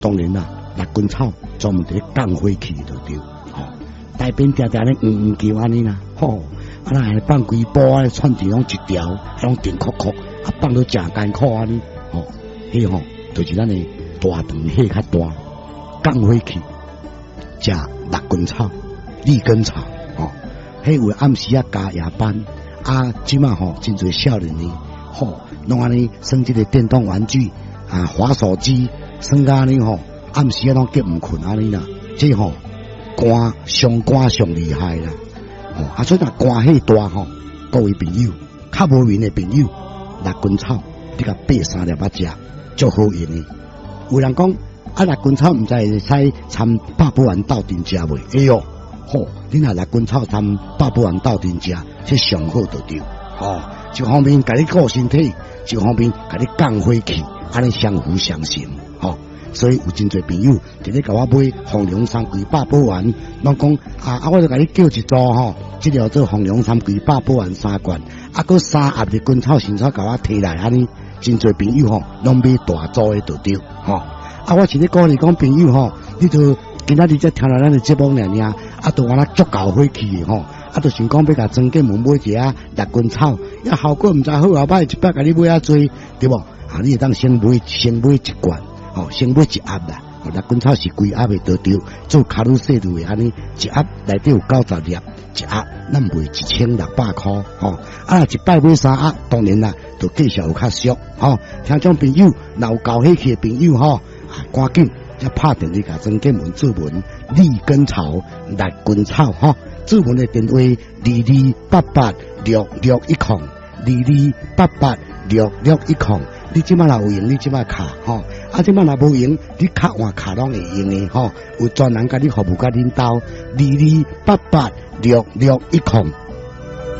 当然啦，辣根草专门伫降火气就对，吼、大便定定咧叫安尼啦，吼、啊那放几波啊，串起拢一条，拢顶壳壳，啊放到正艰苦安尼，吼、迄吼就是咱的大肠血较大，降火气，食辣根草、利根草，吼、迄有暗时啊加夜班，啊即马吼真侪少年呢，吼、拢安尼耍即个电动玩具啊，滑手机，耍安尼吼，暗时啊拢结毋困安尼啦，即吼肝上厉害啦。啊，所以若肝气大吼，各位朋友，较无眠的朋友，辣根草你甲掰3粒仔食，足好用的。有人讲啊，辣根草毋知会使掺百宝丸斗阵食袂？哎哟，吼，你若辣根草掺百宝丸斗阵食，这上好就对。吼，一方面甲你顾身体，一方面甲你降火气，安尼相辅相成。吼。所以有真侪朋友直咧甲我买红龙山龟百宝丸，拢讲我就甲你叫一组吼，即条做红龙山龟百宝丸3罐，搁3盒的根草新草甲我摕来安尼，真侪朋友吼拢买大组的就对吼。我是咧鼓励讲朋友吼，你就今仔日才听到咱的节目尔，都安那足够火气的吼，就想讲要甲庄建门买一下辣根草，效果毋知好啊歹，一摆甲你买多，对无？你会当先买一罐。先买1盒啦，辣根草是规盒的都对，做卡路西路的安尼，一盒内底有90粒，一盒咱卖1600块，一摆买3盒，当然啦，就计数有较俗，听众朋友，若有高血气的朋友赶紧才拍电话甲庄建门注文利根草、辣根草，注文的电话22886610，22886610。你即摆若有用，你即摆卡即摆若无用，你卡换卡拢会用的有专人甲你服务甲恁兜，22886610。